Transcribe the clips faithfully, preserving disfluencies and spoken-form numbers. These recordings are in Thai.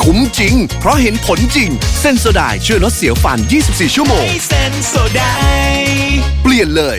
คุ้มจริงเพราะเห็นผลจริงเซนโซไดช่วยลดเสียวฟันยี่สิบสี่ชั่วโมงเซนโซไดเปลี่ยนเลย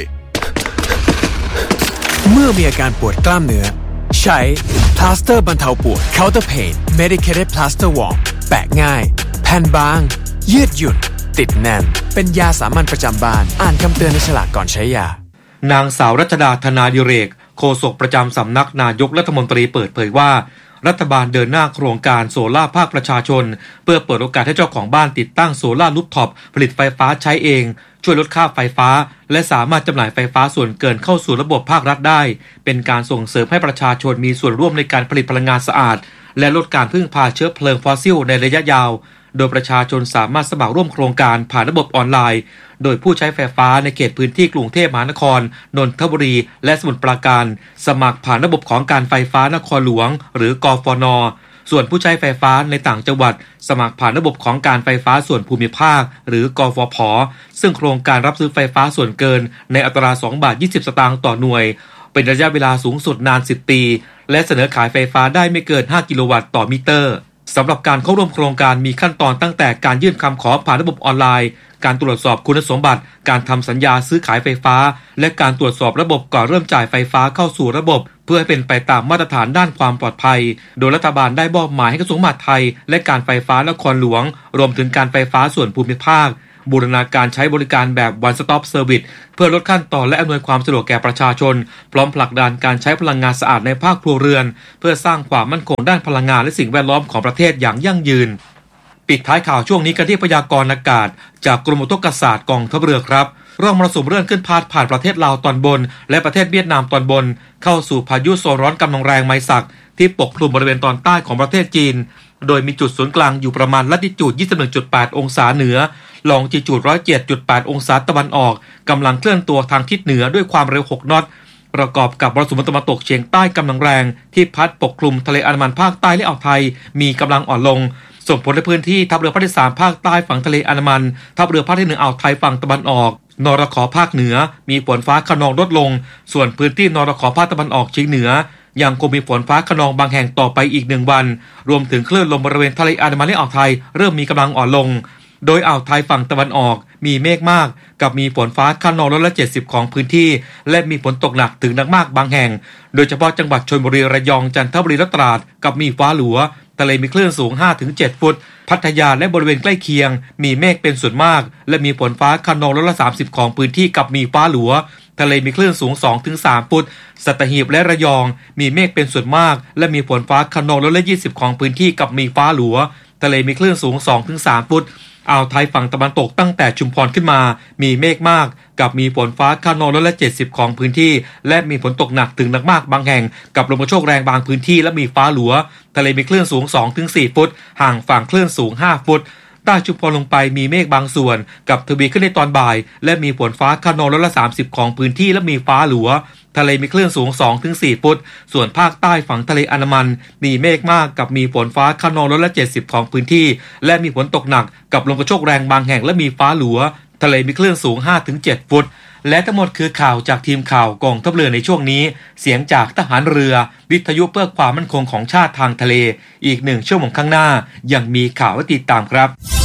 เมื่อมีอาการปวดกล้ามเนื้อใช้พลาสเตอร์บรรเทาปวด Counter Pain Medicated Plaster Warm แปะง่ายแผ่นบางยืดหยุ่นติดแน่นเป็นยาสามัญประจำบ้านอ่านคำเตือนในฉลากก่อนใช้ยานางสาวรัชดาธนาดิเรกโฆษกประจำสำนักนายกรัฐมนตรีเปิดเผยว่ารัฐบาลเดินหน้าโครงการโซล่าภาคประชาชนเพื่อเปิดโอกาสให้เจ้าของบ้านติดตั้งโซล่ารูฟท็อปผลิตไฟฟ้าใช้เองช่วยลดค่าไฟฟ้าและสามารถจำหน่ายไฟฟ้าส่วนเกินเข้าสู่ระบบภาครัฐได้เป็นการส่งเสริมให้ประชาชนมีส่วนร่วมในการผลิตพลังงานสะอาดและลดการพึ่งพาเชื้อเพลิงฟอสซิลในระยะยาวโดยประชาชนสามารถสมัครร่วมโครงการผ่านระบบออนไลน์โดยผู้ใช้ไฟฟ้าในเขตพื้นที่กรุงเทพมหานครนนทบุรีและสมุทรปราการสมัครผ่านระบบของการไฟฟ้านครหลวงหรือกฟน.ส่วนผู้ใช้ไฟฟ้าในต่างจังหวัดสมัครผ่านระบบของการไฟฟ้าส่วนภูมิภาคหรือกฟผ.ซึ่งโครงการรับซื้อไฟฟ้าส่วนเกินในอัตราสองบาทยี่สิบสตางค์ต่อหน่วยเป็นระยะเวลาสูงสุดนานสิบปีและเสนอขายไฟฟ้าได้ไม่เกินห้ากิโลวัตต์ต่อมิเตอร์สำหรับการเข้าร่วมโครงการมีขั้นตอนตั้งแต่การยื่นคำขอผ่านระบบออนไลน์การตรวจสอบคุณสมบัติการทำสัญญาซื้อขายไฟฟ้าและการตรวจสอบระบบก่อนเริ่มจ่ายไฟฟ้าเข้าสู่ระบบเพื่อให้เป็นไปตามมาตรฐานด้านความปลอดภัยโดยรัฐบาลได้มอบหมายให้กระทรวงมหาดไทยและการไฟฟ้านครหลวงรวมถึงการไฟฟ้าส่วนภูมิภาคบูรณาการใช้บริการแบบ One Stop Service เพื่อลดขั้นตอนและอำนวยความสะดวกแก่ประชาชนพร้อมผลักดันการใช้พลังงานสะอาดในภาคครัวเรือนเพื่อสร้างความมั่นคงด้านพลังงานและสิ่งแวดล้อมของประเทศอย่างยั่งยืนปิดท้ายข่าวช่วงนี้กันที่พยากรณ์อากาศจากกรมอุตุนิยมวิทยากองทัพเรือครับร่องมรสุมเลื่อนขึ้นพาดผ่านประเทศลาวตอนบนและประเทศเวียดนามตอนบนเข้าสู่พายุโซนร้อนกำลังแรงไมศักที่ปกคลุมบริเวณตอนใต้ของประเทศจีนโดยมีจุดศูนย์กลางอยู่ประมาณลัติจูด ยี่สิบเอ็ดจุดแปด องศาเหนือลองจิจูด หนึ่งร้อยเจ็ดจุดแปด องศาตะวันออกกำลังเคลื่อนตัวทางทิศเหนือด้วยความเร็วหกนอตประกอบกับมรสุมตะวันตกเฉียงใต้กำลังแรงที่พัดปกคลุมทะเลอันดามันภาคใต้และอ่าวไทยมีกำลังอ่อนลงส่งผลในพื้นที่ทัพเรือภาคที่สามภาคใต้ฝั่งทะเลอันดามันทัพเรือภาคที่หนึ่งอ่าวไทยฝั่งตะวันออกนรข.ภาคเหนือมีฝนฟ้าคะนองลดลงส่วนพื้นที่นรข.ภาคตะวันออกเฉียงเหนือยังคงมีฝนฟ้าคะนองบางแห่งต่อไปอีกหนึ่งวันรวมถึงคลื่นลมบริเวณทะเลอันดามันและอ่าวไทยเริ่มมีกำลังอ่อนลงโดยอ่าวไทยฝั่งตะวันออกมีเมฆมากกับมีฝนฟ้าคะนองร้อยละเจ็ดสิบของพื้นที่และมีฝนตกหนักถึงหนักมากบางแห่งโดยเฉพาะจังหวัดชลบุรีระยองจันทบุรีและตราดกับมีฟ้าหลัวทะเลมีคลื่นสูง ห้าถึงเจ็ด ฟุตพัทยาและบริเวณใกล้เคียงมีเมฆเป็นส่วนมากและมีฝนฟ้าคะนองร้อยละสามสิบของพื้นที่กับมีฟ้าหลัวทะเลมีคลื่นสูง สองถึงสาม ฟุตสัตหีบและระยองมีเมฆเป็นส่วนมากและมีฝนฟ้าคะนองร้อยละยี่สิบของพื้นที่กับมีฟ้าหลัวทะเลมีคลื่นสูง สองถึงสาม ฟุตอ่าวไทยฝั่งตะวันตกตั้งแต่ชุมพรขึ้นมามีเมฆมากกับมีฝนฟ้าคะนองร้อยละเจ็ดสิบของพื้นที่และมีฝนตกหนักถึงหนักมากบางแห่งกับลมกระโชกแรงบางพื้นที่และมีฟ้าหลัวทะเลมีคลื่นสูง สองถึงสี่ ฟุตห่างฝั่งคลื่นสูงห้าฟุตใต้ชุมพรลงไปมีเมฆบางส่วนกับทวีขึ้นในตอนบ่ายและมีฝนฟ้าคะนองร้อยละสามสิบของพื้นที่และมีฟ้าหลัวทะเลมีคลื่นสูง สองถึงสี่ ฟุตส่วนภาคใต้ฝั่งทะเลอันดามันมีเมฆมากกับมีฝนฟ้าคะนองร้อยละเจ็ดสิบของพื้นที่และมีฝนตกหนักกับลมกระโชกแรงบางแห่งและมีฟ้าหลัวทะเลมีคลื่นสูง ห้าถึงเจ็ด ฟุตและทั้งหมดคือข่าวจากทีมข่าวกองทัพเรือในช่วงนี้เสียงจากทหารเรือวิทยุเพื่อความมั่นคงของชาติทางทะเลอีกหนึ่งชั่วโมงข้างหน้ายังมีข่าวให้ติดตามครับ